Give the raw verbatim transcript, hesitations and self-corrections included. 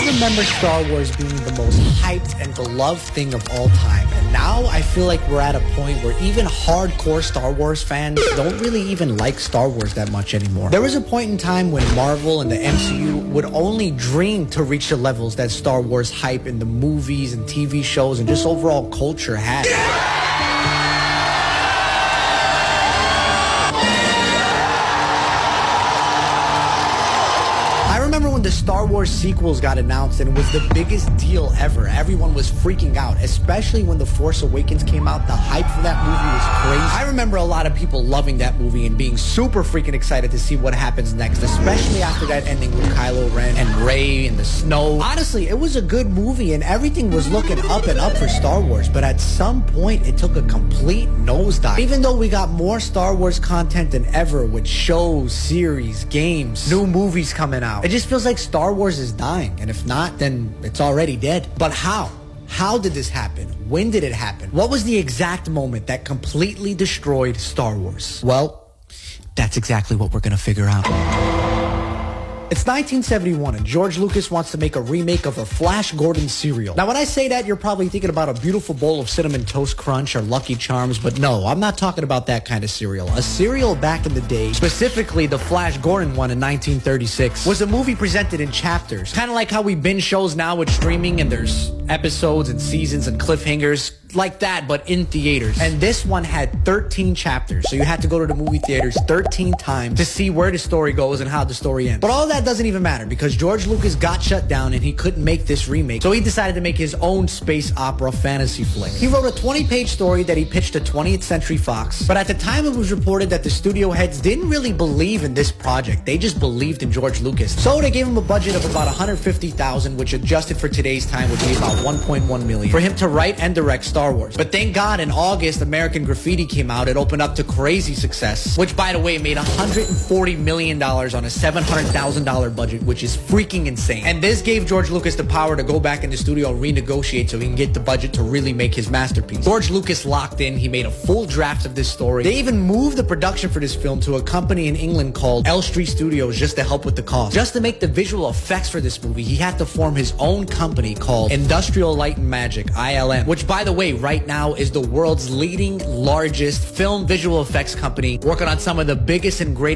I remember Star Wars being the most hyped and beloved thing of all time. And now I feel like we're at a point where even hardcore Star Wars fans don't really even like Star Wars that much anymore. There was a point in time when Marvel and the M C U would only dream to reach the levels that Star Wars hype in the movies and T V shows and just overall culture had. The Star Wars sequels got announced and it was the biggest deal ever. Everyone was freaking out, especially when The Force Awakens came out. The hype for that movie was crazy. I remember a lot of people loving that movie and being super freaking excited to see what happens next, especially after that ending with Kylo Ren and Rey in the snow. Honestly, it was a good movie and everything was looking up and up for Star Wars, but at some point it took a complete nosedive. Even though we got more Star Wars content than ever with shows, series, games, new movies coming out, it just feels like Star Wars is dying, and if not, then it's already dead. But how? How did this happen? When did it happen? What was the exact moment that completely destroyed Star Wars? Well, that's exactly what we're gonna figure out. It's nineteen seventy-one and George Lucas wants to make a remake of a Flash Gordon cereal. Now when I say that, you're probably thinking about a beautiful bowl of Cinnamon Toast Crunch or Lucky Charms, but no, I'm not talking about that kind of cereal. A cereal back in the day, specifically the Flash Gordon one in nineteen thirty-six, was a movie presented in chapters. Kind of like how we binge shows now with streaming and there's episodes and seasons and cliffhangers. Like that, but in theaters. And this one had thirteen chapters, so you had to go to the movie theaters thirteen times to see where the story goes and how the story ends. But all that doesn't even matter because George Lucas got shut down and he couldn't make this remake, so he decided to make his own space opera fantasy flick. He wrote a twenty-page story that he pitched to twentieth Century Fox, but at the time it was reported that the studio heads didn't really believe in this project. They just believed in George Lucas. So they gave him a budget of about one hundred fifty thousand dollars, which adjusted for today's time would be about one point one million dollars, for him to write and direct Star Wars. But thank God in August, American Graffiti came out. It opened up to crazy success, which by the way made one hundred forty million dollars on a seven hundred thousand dollars budget, which is freaking insane. And this gave George Lucas the power to go back in the studio and renegotiate so he can get the budget to really make his masterpiece. George Lucas locked in. He made a full draft of this story. They even moved the production for this film to a company in England called Elstree Studios just to help with the cost. Just to make the visual effects for this movie, he had to form his own company called Industrial Light and Magic, I L M, which by the way, right now is the world's leading, largest film visual effects company, working on some of the biggest and greatest